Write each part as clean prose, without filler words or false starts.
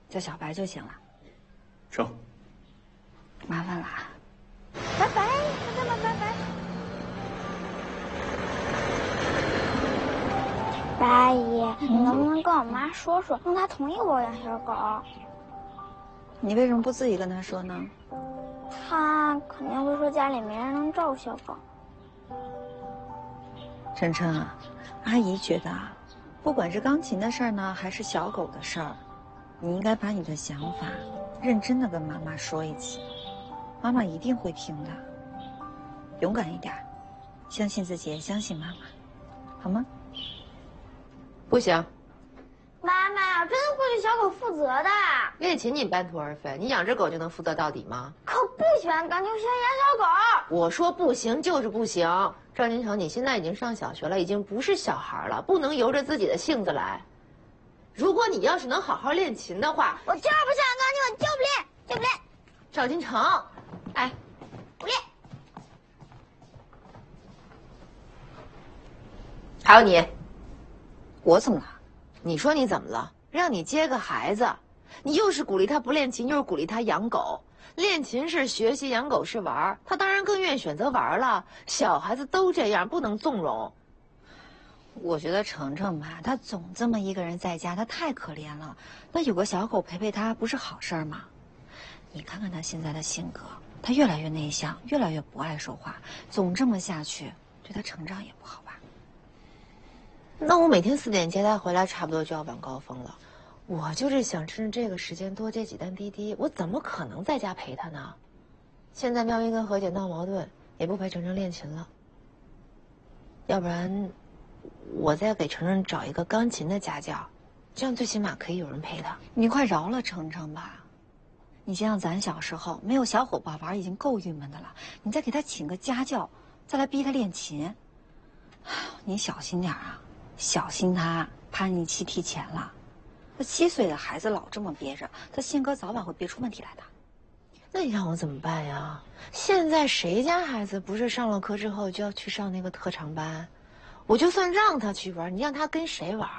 叫小白就行了。 成。 麻烦了啊。 拜拜，同志们，拜拜。白阿姨，你能不能跟我妈说说，让她同意我养小狗？ 你为什么不自己跟她说呢？ 她肯定会说家里没人能照顾小狗。 晨晨啊，阿姨觉得啊，不管是钢琴的事儿呢，还是小狗的事儿，你应该把你的想法认真的跟妈妈说一次，妈妈一定会听的。勇敢一点，相信自己，也相信妈妈，好吗？ 不行， 妈妈，真的会对小狗负责的。 练琴你半途而废，你养只狗就能负责到底吗？ 可不喜欢钢琴，喜欢养小狗。 我说不行就是不行。赵金成，你现在已经上小学了，已经不是小孩了，不能由着自己的性子来。如果你要是能好好练琴的话， 我就是不喜欢钢琴，我就不练，就不练。 赵金成，哎， 不练。 还有你， 我怎么了？ 你说你怎么了？让你接个孩子，你又是鼓励他不练琴，又是鼓励他养狗。练琴是学习，养狗是玩，他当然更愿意选择玩了。小孩子都这样，不能纵容。 我觉得程程吧，他总这么一个人在家，他太可怜了。那有个小狗陪陪他，不是好事儿吗？你看看他现在的性格，他越来越内向，越来越不爱说话，总这么下去，对他成长也不好吧？ 那我每天4点接他回来，差不多就要晚高峰了。我就是想趁着这个时间多接几单滴滴，我怎么可能在家陪他呢？现在妙音跟何姐闹矛盾，也不陪程程练琴了。要不然，我再给程程找一个钢琴的家教，这样最起码可以有人陪他。 你快饶了程程吧！你想想咱小时候没有小伙伴玩已经够郁闷的了，你再给他请个家教，再来逼他练琴，你小心点啊！小心他叛逆期提前了。那7岁的孩子老这么憋着，他性格早晚会憋出问题来的。 那你让我怎么办呀？现在谁家孩子不是上了课之后就要去上那个特长班？我就算让他去玩，你让他跟谁玩？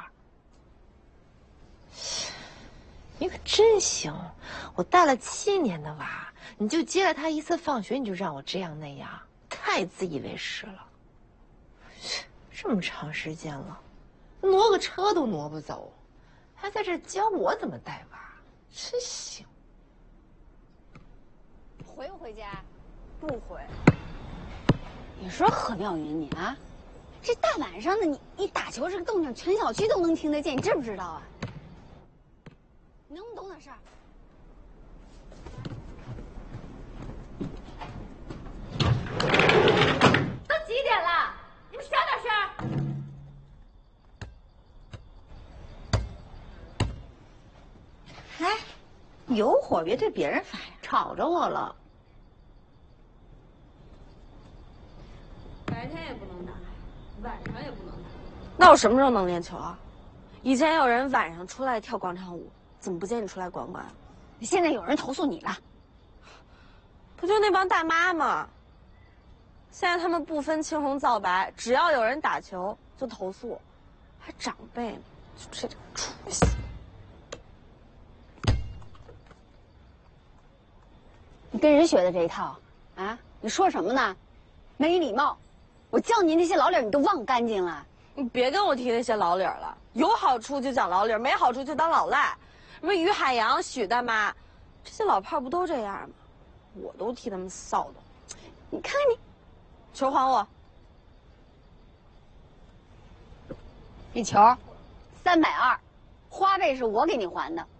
你可真行！我带了7年的娃，你就接了他一次放学，你就让我这样那样，太自以为是了。这么长时间了，挪个车都挪不走，还在这教我怎么带娃，真行。 回不回家？不回。你说何妙云你啊，这大晚上的你打球这个动静，全小区都能听得见，你知不知道啊？你能不能懂点事儿？ 都几点了？你们小点声。 哎，有火别对别人发呀， 吵着我了。 白天也不能打，晚上也不能打。那我什么时候能练球啊？以前有人晚上出来跳广场舞，怎么不见你出来管管？ 现在有人投诉你了， 不就那帮大妈吗？现在他们不分青红皂白，只要有人打球就投诉，还长辈呢，就这点出息。 你跟人学的这一套啊？你说什么呢？没礼貌！我教你那些老理你都忘干净了。 你别跟我提那些老理了，有好处就讲老理，没好处就当老赖。什么于海洋、许大妈，这些老炮不都这样吗？我都替他们臊的。 你看看你， 球还我。 这球，320，花呗是我给你还的。